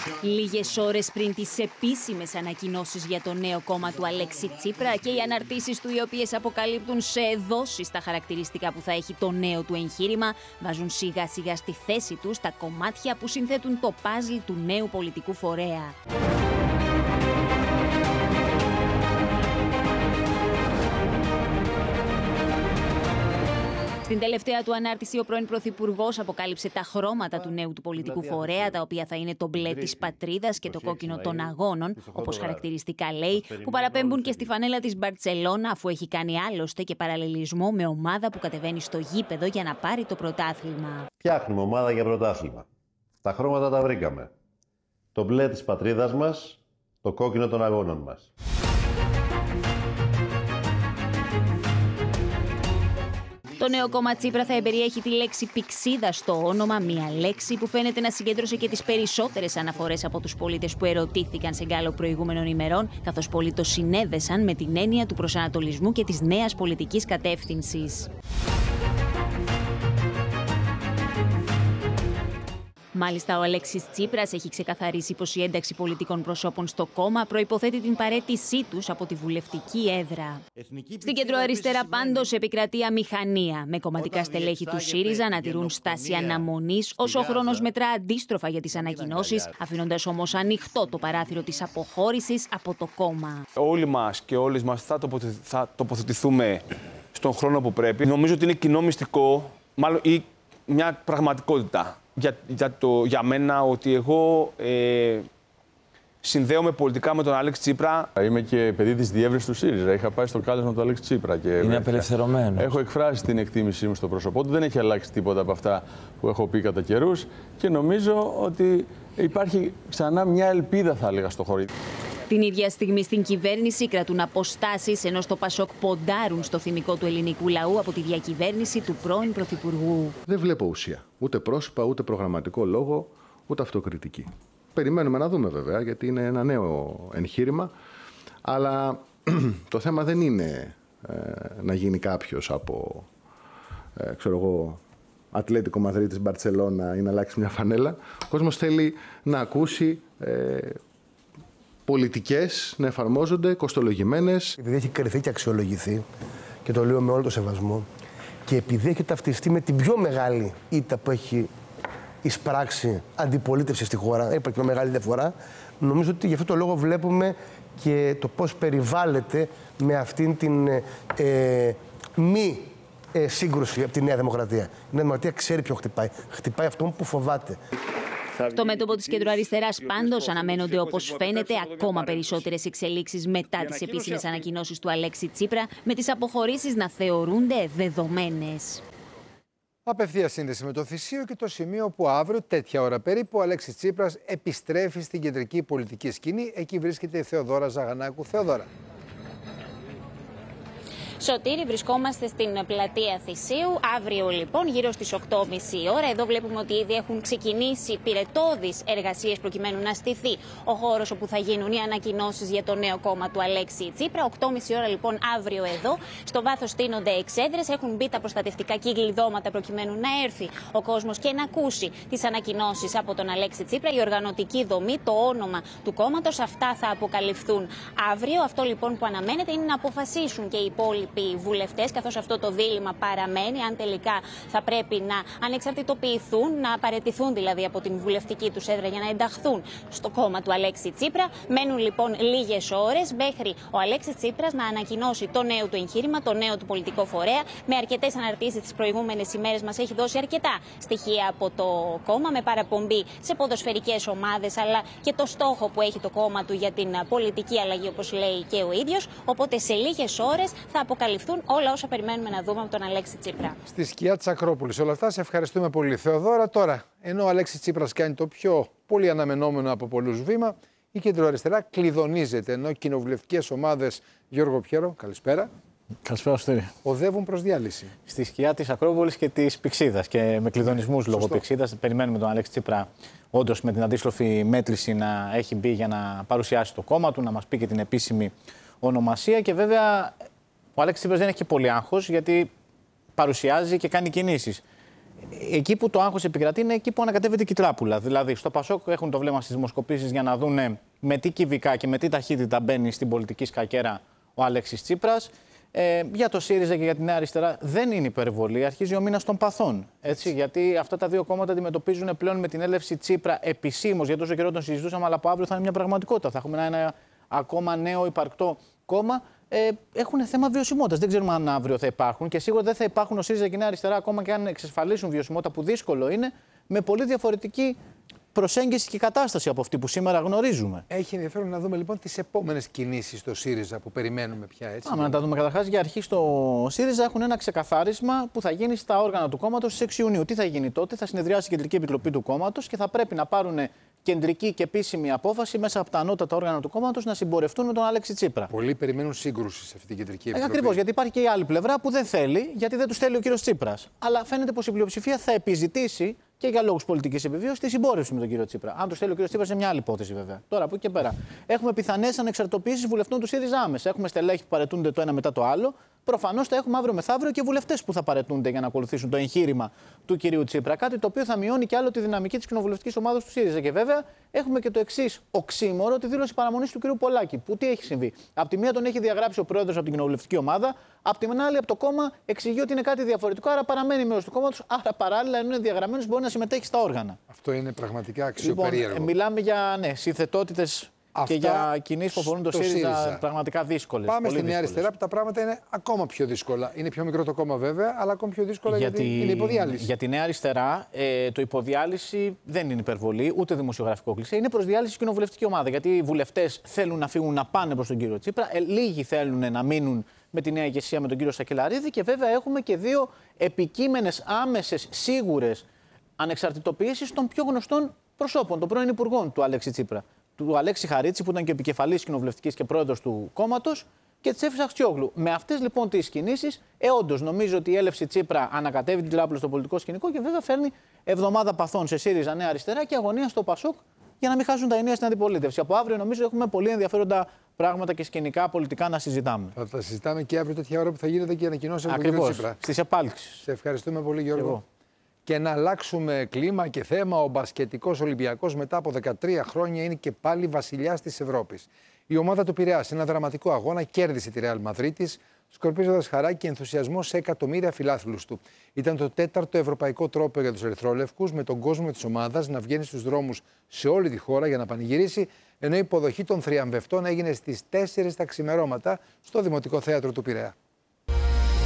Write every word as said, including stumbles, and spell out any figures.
Λίγες ώρες πριν τις επίσημες ανακοινώσεις για το νέο κόμμα του Αλέξη Τσίπρα και οι αναρτήσεις του, οι οποίες αποκαλύπτουν σε δόσεις τα χαρακτηριστικά που θα έχει το νέο του εγχείρημα, βάζουν σιγά σιγά στη θέση τους τα κομμάτια που συνθέτουν το παζλ του νέου πολιτικού φορέα. Στην τελευταία του ανάρτηση, ο πρώην Πρωθυπουργός αποκάλυψε τα χρώματα του νέου του πολιτικού φορέα, τα οποία θα είναι το μπλε της πατρίδας και το κόκκινο των αγώνων, όπως χαρακτηριστικά λέει, που παραπέμπουν και στη φανέλα της Μπαρτσελώνα, αφού έχει κάνει άλλωστε και παραλληλισμό με ομάδα που κατεβαίνει στο γήπεδο για να πάρει το πρωτάθλημα. Φτιάχνουμε ομάδα για πρωτάθλημα. Τα χρώματα τα βρήκαμε. Το μπλε της πατρίδας μας, το κόκκινο των αγώνων μας. Το νέο κόμμα Τσίπρα θα εμπεριέχει τη λέξη πηξίδα στο όνομα, μια λέξη που φαίνεται να συγκέντρωσε και τις περισσότερες αναφορές από τους πολίτες που ερωτήθηκαν σε γκάλοπ προηγούμενων ημερών, καθώς πολλοί το συνέδεσαν με την έννοια του προσανατολισμού και της νέας πολιτικής κατεύθυνσης. Μάλιστα, ο Αλέξης Τσίπρας έχει ξεκαθαρίσει πως η ένταξη πολιτικών προσώπων στο κόμμα προϋποθέτει την παραίτησή τους από τη βουλευτική έδρα. Στην κεντροαριστερά πάντως επικρατεί αμηχανία, με κομματικά στελέχη του ΣΥΡΙΖΑ να τηρούν στάση αναμονής, όσο ο χρόνος μετρά αντίστροφα για τις ανακοινώσεις, αφήνοντας όμως ανοιχτό το παράθυρο της αποχώρησης από το κόμμα. Όλοι μας και όλες μας θα, τοποθε... θα τοποθετηθούμε στον χρόνο που πρέπει. Νομίζω ότι είναι κοινό μυστικό, μάλλον ή μια πραγματικότητα. Για, για, το, για μένα ότι εγώ ε, συνδέομαι πολιτικά με τον Αλέξη Τσίπρα. Είμαι και παιδί της διεύρυνσης του ΣΥΡΙΖΑ. Είχα πάει στο κάλεσμα του Αλέξη Τσίπρα. Και είναι απελευθερωμένο. Έχω εκφράσει την εκτίμησή μου στο πρόσωπό του. Δεν έχει αλλάξει τίποτα από αυτά που έχω πει κατά καιρούς. Και νομίζω ότι υπάρχει ξανά μια ελπίδα, θα έλεγα, στο χωρί. Την ίδια στιγμή στην κυβέρνηση κρατούν αποστάσεις, ενώ στο Πασόκ ποντάρουν στο θυμικό του ελληνικού λαού από τη διακυβέρνηση του πρώην Πρωθυπουργού. Δεν βλέπω ουσία. Ούτε πρόσωπα, ούτε προγραμματικό λόγο, ούτε αυτοκριτική. Περιμένουμε να δούμε βέβαια, γιατί είναι ένα νέο εγχείρημα. Αλλά το θέμα δεν είναι ε, να γίνει κάποιος από, ε, ξέρω εγώ, Ατλέτικο Μαδρίτης, Μπαρτσελώνα ή να αλλάξει μια φανέλα. Ο κόσμος θέλει να ακούσει Ε, πολιτικές να εφαρμόζονται, κοστολογημένες. Επειδή έχει κρυθεί και αξιολογηθεί, και το λέω με όλο το σεβασμό, και επειδή έχει ταυτιστεί με την πιο μεγάλη ήττα που έχει εισπράξει αντιπολίτευση στη χώρα, υπάρχει πιο μεγάλη διαφορά, νομίζω ότι γι' αυτό το λόγο βλέπουμε και το πώς περιβάλλεται με αυτήν την ε, μη ε, σύγκρουση από τη Νέα Δημοκρατία. Η Νέα Δημοκρατία ξέρει ποιο χτυπάει. Χτυπάει αυτόν που φοβάται. Στο μέτωπο της κεντροαριστεράς πάντως αναμένονται, όπως φαίνεται, ακόμα περισσότερες εξελίξεις μετά τις επίσημες ανακοινώσεις του Αλέξη Τσίπρα, με τις αποχωρήσεις να θεωρούνται δεδομένες. Απευθεία σύνδεση με το Θησίο και το σημείο που αύριο, τέτοια ώρα περίπου, ο Αλέξης Τσίπρας επιστρέφει στην κεντρική πολιτική σκηνή. Εκεί βρίσκεται η Θεοδόρα Ζαγανάκου. Θεοδόρα. Σωτήρη, βρισκόμαστε στην πλατεία Θησίου. Αύριο λοιπόν, γύρω στις οκτώ και μισή ώρα, εδώ βλέπουμε ότι ήδη έχουν ξεκινήσει πυρετώδεις εργασίες προκειμένου να στηθεί ο χώρος όπου θα γίνουν οι ανακοινώσεις για το νέο κόμμα του Αλέξη Τσίπρα. οκτώ και μισή ώρα λοιπόν αύριο εδώ. Στο βάθος στείνονται εξέδρες, έχουν μπει τα προστατευτικά κυκλειδώματα προκειμένου να έρθει ο κόσμος και να ακούσει τις ανακοινώσεις από τον Αλέξη Τσίπρα. Η οργανωτική δομή, το όνομα του κόμματος, αυτά θα αποκαλυφθούν αύριο. Αυτό λοιπόν που αναμένεται είναι να αποφασίσουν και οι υπόλοιποι οι βουλευτές, καθώς αυτό το δίλημμα παραμένει, αν τελικά θα πρέπει να ανεξαρτητοποιηθούν, να παραιτηθούν δηλαδή από την βουλευτική τους έδρα για να ενταχθούν στο κόμμα του Αλέξη Τσίπρα. Μένουν λοιπόν λίγες ώρες μέχρι ο Αλέξης Τσίπρας να ανακοινώσει το νέο του εγχείρημα, το νέο του πολιτικό φορέα. Με αρκετές αναρτήσεις τις προηγούμενες ημέρες μας έχει δώσει αρκετά στοιχεία από το κόμμα, με παραπομπή σε ποδοσφαιρικές ομάδες, αλλά και το στόχο που έχει το κόμμα του για την πολιτική αλλαγή, όπως λέει και ο ίδιος. Οπότε σε λίγες ώρες θα αποκαλυφθούν όλα όσα περιμένουμε να δούμε από τον Αλέξη Τσίπρα. Στη σκιά της Ακρόπολης όλα αυτά. Σε ευχαριστούμε πολύ, Θεοδόρα. Τώρα, ενώ ο Αλέξης Τσίπρας κάνει το πιο πολύ αναμενόμενο από πολλούς βήμα, η κεντροαριστερά κλειδονίζεται, ενώ κοινοβουλευτικές ομάδες, Γιώργο Πιέρο, καλησπέρα. Καλησπέρα, Στήρι. Οδεύουν προς διάλυση. Στη σκιά της Ακρόπολης και της Πηξίδας. Και με κλειδονισμούς λόγω Πηξίδας. Περιμένουμε τον Αλέξη Τσίπρα, όντως με την αντίστροφη μέτρηση, να έχει μπει για να παρουσιάσει το κόμμα του, να μας πει και την επίσημη ονομασία. Και βέβαια, ο Αλέξης Τσίπρας δεν έχει και πολύ άγχος, γιατί παρουσιάζει και κάνει κινήσεις. εκεί που το άγχος επικρατεί είναι εκεί που ανακατεύεται και η τράπουλα. Δηλαδή, στο Πασόκ έχουν το βλέμμα στις δημοσκοπήσεις για να δουν με τι κυβικά και με τι ταχύτητα μπαίνει στην πολιτική σκακέρα ο Αλέξης Τσίπρας. Ε, για το ΣΥΡΙΖΑ και για τη Νέα Αριστερά δεν είναι υπερβολή. Αρχίζει ο μήνας των παθών. Έτσι, γιατί αυτά τα δύο κόμματα αντιμετωπίζουν πλέον με την έλευση Τσίπρα επισήμως, για τόσο καιρό τον συζητούσαμε, αλλά από αύριο θα είναι μια πραγματικότητα. Θα έχουμε ένα, ένα ακόμα νέο υπαρκτό κόμμα. Ε, έχουν θέμα βιωσιμότητας. Δεν ξέρουμε αν αύριο θα υπάρχουν και σίγουρα δεν θα υπάρχουν ο ΣΥΡΙΖΑ και η Νέα Αριστερά, ακόμα και αν εξασφαλίσουν βιωσιμότητα, που δύσκολο είναι, με πολύ διαφορετική προσέγγιση και κατάσταση από αυτή που σήμερα γνωρίζουμε. Έχει ενδιαφέρον να δούμε λοιπόν τις επόμενες κινήσεις στο ΣΥΡΙΖΑ που περιμένουμε πια, έτσι. Πάμε να τα δούμε. Καταρχάς, για αρχή στο ΣΥΡΙΖΑ έχουν ένα ξεκαθάρισμα που θα γίνει στα όργανα του κόμματος στις έξι Ιουνίου. Τι θα γίνει τότε? Θα συνεδριάσει η Κεντρική Επιτροπή του κόμματος και θα πρέπει να πάρουν κεντρική και επίσημη απόφαση μέσα από τα ανώτατα όργανα του κόμματος να συμπορευτούν με τον Αλέξη Τσίπρα. Πολλοί περιμένουν σύγκρουση σε αυτή την Κεντρική Επιτροπή. Ακριβώς, γιατί υπάρχει και η άλλη πλευρά που δεν θέλει, γιατί δεν του θέλει ο κύριος Τσίπρας. Αλλά φαίνεται πως η πλειοψηφία θα επιζητήσει και για λόγους πολιτικής επιβίωσης τη συμπόρευση με τον κύριο Τσίπρα. Αν του θέλει ο κύριος Τσίπρας, είναι μια άλλη υπόθεση βέβαια. Τώρα από εκεί και πέρα. Έχουμε πιθανές ανεξαρτητοποιήσεις βουλευτών του ΣΥΡΙΖΑ άμεσα. Έχουμε στελέχη που παρετούνται το ένα μετά το άλλο. Προφανώς θα έχουμε αύριο μεθαύριο και βουλευτές που θα παρετούνται για να ακολουθήσουν το εγχείρημα του κυρίου Τσίπρα. Κάτι το οποίο θα μειώνει και άλλο τη δυναμική της κοινοβουλευτικής ομάδας του ΣΥΡΙΖΑ. Και βέβαια έχουμε και το εξής οξύμορο, τη δήλωση παραμονής του κυρίου Πολάκη. Που τι έχει συμβεί? Απ' τη μία τον έχει διαγράψει ο πρόεδρος από την κοινοβουλευτική ομάδα, απ' την άλλη από το κόμμα εξηγεί ότι είναι κάτι διαφορετικό, άρα παραμένει μέρος του κόμματος. Άρα παράλληλα, ενώ είναι διαγραμμένος, μπορεί να συμμετέχει στα όργανα. Αυτό είναι πραγματικά αξιοπερίεργο. Λοιπόν, μιλάμε για ναι, συνθετότητες και για κινήσεις που αφορούν το ΣΥΡΙΖΑ, ΣΥΡΙΖΑ πραγματικά δύσκολες. Πάμε στη Νέα Αριστερά που τα πράγματα είναι ακόμα πιο δύσκολα. Είναι πιο μικρό το κόμμα βέβαια, αλλά ακόμα πιο δύσκολα γιατί, γιατί είναι υποδιάλυση. Για τη Νέα Αριστερά, ε, το υποδιάλυση δεν είναι υπερβολή, ούτε δημοσιογραφικό κλισέ. Είναι προς διάλυση στην κοινοβουλευτική ομάδα. Γιατί οι βουλευτές θέλουν να φύγουν να πάνε προς τον κύριο Τσίπρα, ε, λίγοι θέλουν να μείνουν με τη νέα ηγεσία, με τον κύριο Σακελαρίδη. Και βέβαια έχουμε και δύο επικείμενες, άμεσες, σίγουρες ανεξαρτητοποιήσεις των πιο γνωστών προσώπων, των πρώην υπουργών του Αλέξη Τσίπρα. Του Αλέξη Χαρίτση, που ήταν και επικεφαλής κοινοβουλευτικής και πρόεδρος του κόμματος, και της Εύης Αχτσιόγλου. Με αυτές λοιπόν τις κινήσεις, ε, όντως νομίζω ότι η έλευση Τσίπρα ανακατεύει την τράπουλα στο πολιτικό σκηνικό και βέβαια φέρνει εβδομάδα παθών σε ΣΥΡΙΖΑ, Νέα Αριστερά και αγωνία στο ΠΑΣΟΚ για να μην χάσουν τα ενία στην αντιπολίτευση. Από αύριο νομίζω έχουμε πολύ ενδιαφέροντα πράγματα και σκηνικά πολιτικά να συζητάμε. Θα τα συζητάμε και αύριο τέτοια ώρα που θα γίνεται και η ανακοινώση από τον κύριο Τσίπρα. Στις επάλξεις. Σε ευχαριστούμε πολύ, Γιώργο. Και να αλλάξουμε κλίμα και θέμα, ο μπασκετικός Ολυμπιακός μετά από δεκατρία χρόνια είναι και πάλι βασιλιάς της Ευρώπης. Η ομάδα του Πειραιά σε ένα δραματικό αγώνα κέρδισε τη Ρεάλ Μαδρίτης, σκορπίζοντας χαρά και ενθουσιασμό σε εκατομμύρια φιλάθλους του. Ήταν το τέταρτο ευρωπαϊκό τρόπαιο για τους ερυθρόλευκους, με τον κόσμο της ομάδας να βγαίνει στους δρόμους σε όλη τη χώρα για να πανηγυρίσει, ενώ η υποδοχή των θριαμβευτών έγινε στις τέσσερις τα ξημερώματα στο Δημοτικό Θέατρο του Πειραιά.